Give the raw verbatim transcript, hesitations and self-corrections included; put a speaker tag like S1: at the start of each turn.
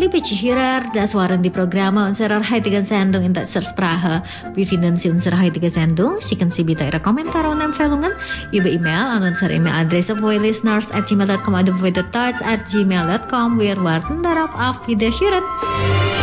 S1: Di bechihirar das waren die Programme unserer heutigen Sendung in Deutscher Sprache. Wie finden Sie unsere heutige Sendung? Schicken Sie bitte Ihre Kommentare und Empfehlungen über E-Mail an unsere E-Mail-Adresse voilisteners at gmail dot com oder voidotouch at gmail dot com. Wir warten darauf. Auf Wiederhören.